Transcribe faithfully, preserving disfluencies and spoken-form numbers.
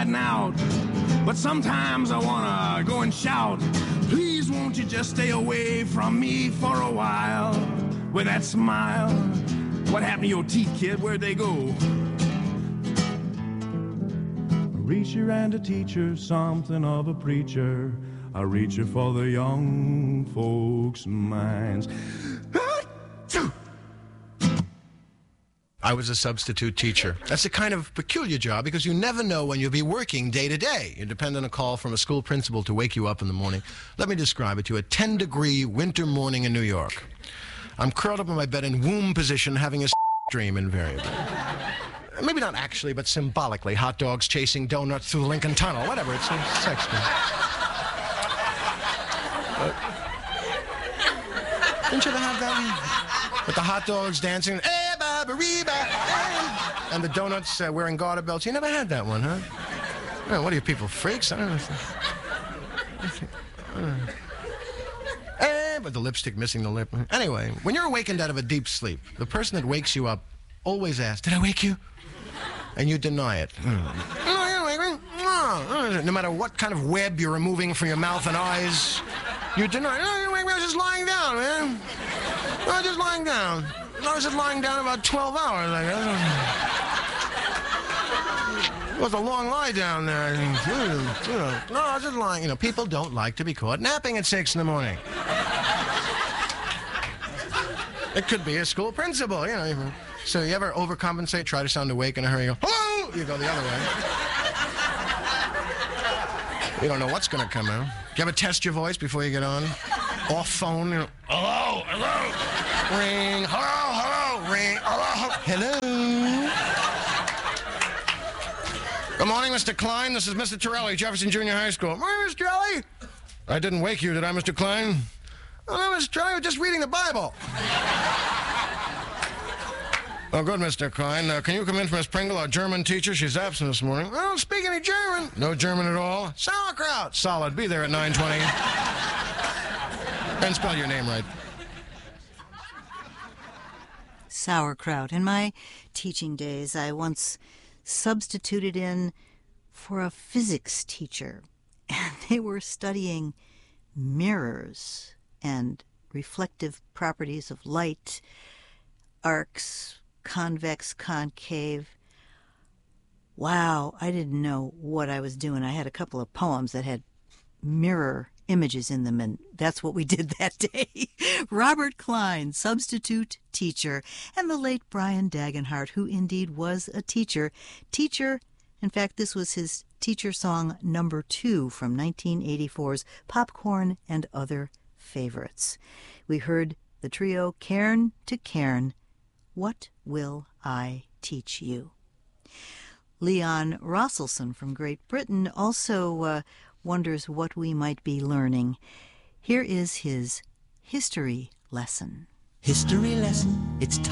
hiding out. But sometimes I wanna go and shout, please won't you just stay away from me for a while? With that smile, what happened to your teeth, kid? Where'd they go? A reacher and a teacher, something of a preacher, a reacher for the young folks' minds. I was a substitute teacher. That's a kind of peculiar job because you never know when you'll be working day to day. You depend on a call from a school principal to wake you up in the morning. Let me describe it to you. A ten-degree winter morning in New York. I'm curled up in my bed in womb position having a dream invariably. Maybe not actually, but symbolically. Hot dogs chasing donuts through the Lincoln Tunnel. Whatever, it's a sex dream. But, didn't you ever have that one? With the hot dogs dancing, eh, ba, ba, ree, ba, eh, and the donuts uh, wearing garter belts. You never had that one, huh? Oh, what are you people, freaks? I don't know. I don't know. Eh, but the lipstick missing the lip. Anyway, when you're awakened out of a deep sleep, the person that wakes you up always asks, did I wake you? And you deny it. No matter what kind of web you're removing from your mouth and eyes, you deny it. No, I was just lying down, man. I was just lying down. I was just lying down about twelve hours, I guess. It was a long lie down there. No, I was just lying. You know, people don't like to be caught napping at six in the morning. It could be a school principal, you know. So you ever overcompensate, try to sound awake in a hurry, you go, hello! You go the other way. You don't know what's going to come out. Do you ever test your voice before you get on? Off phone, you know, hello, hello, ring, hello, hello, ring, hello, hello. Good morning, Mister Klein. This is Mister Torelli, Jefferson Junior High School. Morning, Mister Torelli. I didn't wake you, did I, Mister Klein? Oh, no, Mister Torelli, I was just reading the Bible. Oh, good, Mister Klein. Uh, can you come in for Miss Pringle, our German teacher? She's absent this morning. I don't speak any German. No German at all. Sauerkraut. Solid. Be there at nine twenty. And spell your name right. Sauerkraut. In my teaching days, I once substituted in for a physics teacher, and they were studying mirrors and reflective properties of light, arcs, convex, concave. Wow, I didn't know what I was doing. I had a couple of poems that had mirror images in them, and that's what we did that day. Robert Klein, substitute teacher, and the late Brian Dagenhart, who indeed was a teacher. Teacher, in fact, this was his teacher song number two from nineteen eighty-four's Popcorn and Other Favorites. We heard the trio Cairn to Cairn, What Will I Teach You? Leon Rosselson from Great Britain also uh, wonders what we might be learning. Here is his history lesson. History lesson, it's time.